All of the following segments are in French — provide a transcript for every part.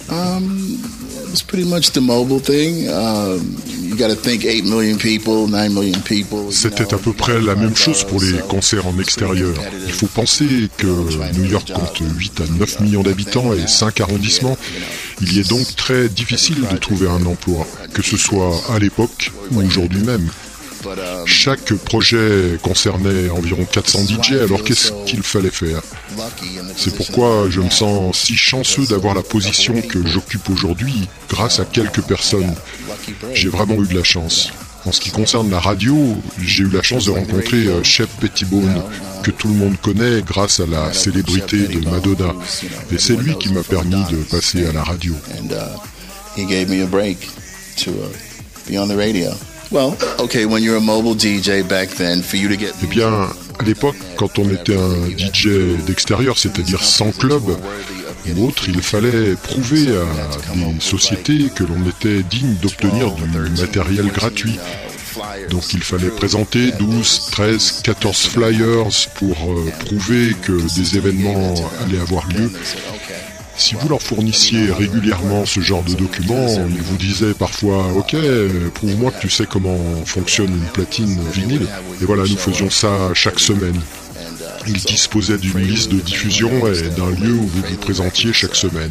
It's pretty much the mobile thing. You got to think 8 million people, 9 million people. C'était à peu près la même chose pour les concerts en extérieur. Il faut penser que New York compte 8 à 9 millions d'habitants et 5 arrondissements. Il y est donc très difficile de trouver un emploi, que ce soit à l'époque ou aujourd'hui même. Chaque projet concernait environ 400 DJ, alors qu'est-ce qu'il fallait faire ? C'est pourquoi je me sens si chanceux d'avoir la position que j'occupe aujourd'hui, grâce à quelques personnes. J'ai vraiment eu de la chance. En ce qui concerne la radio, j'ai eu la chance de rencontrer Shep Pettibone, que tout le monde connaît grâce à la célébrité de Madonna. Et c'est lui qui m'a permis de passer à la radio. He gave me a break to be on the radio. Well, okay, when you're a mobile DJ back then, for you to get... Eh bien, à l'époque, quand on était un DJ d'extérieur, c'est-à-dire sans club ou autre, il fallait prouver à des sociétés que l'on était digne d'obtenir du matériel gratuit. Donc il fallait présenter 12, 13, 14 flyers pour prouver que des événements allaient avoir lieu. Si vous leur fournissiez régulièrement ce genre de documents, ils vous disaient parfois « Ok, prouve-moi que tu sais comment fonctionne une platine vinyle ». Et voilà, nous faisions ça chaque semaine. Ils disposaient d'une liste de diffusion et d'un lieu où vous vous présentiez chaque semaine.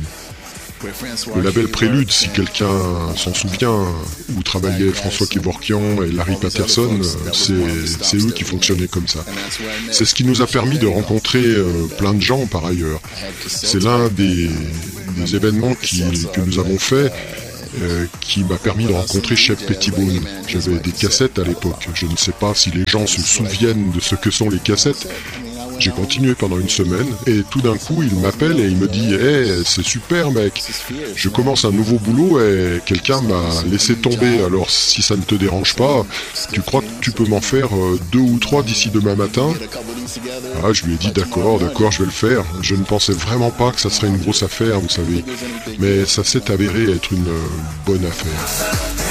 Le label Prélude, si quelqu'un s'en souvient, où travaillaient François Kevorkian et Larry Patterson, c'est eux qui fonctionnaient comme ça. C'est ce qui nous a permis de rencontrer plein de gens par ailleurs. C'est l'un des événements que nous avons fait qui m'a permis de rencontrer Shep Pettibone. J'avais des cassettes à l'époque. Je ne sais pas si les gens se souviennent de ce que sont les cassettes. J'ai continué pendant une semaine et tout d'un coup il m'appelle et il me dit « Hey, c'est super mec, je commence un nouveau boulot et quelqu'un m'a laissé tomber, alors si ça ne te dérange pas, tu crois que tu peux m'en faire 2 ou 3 d'ici demain matin ?» Ah, je lui ai dit d'accord, je vais le faire. Je ne pensais vraiment pas que ça serait une grosse affaire, vous savez, mais ça s'est avéré être une bonne affaire.